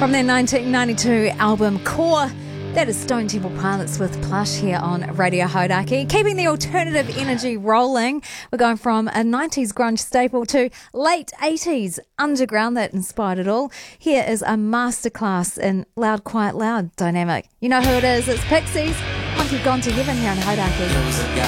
From their 1992 album Core, that is Stone Temple Pilots with Plush here on Radio Hauraki. Keeping the alternative energy rolling, we're going from a 90s grunge staple to late 80s underground that inspired it all. Here is a masterclass in Loud, Quiet, Loud dynamic. You know who it is, it's Pixies. Monkey Gone to Heaven here on Hauraki.